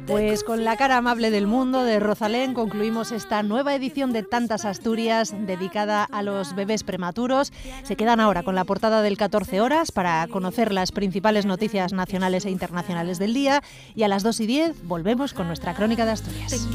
Pues con la cara amable del mundo de Rosalén concluimos esta nueva edición de Tantas Asturias dedicada a los bebés prematuros. Se quedan ahora con la portada del 14 horas para conocer las principales noticias nacionales e internacionales del día, y a las 2:10 volvemos con nuestra crónica de Asturias.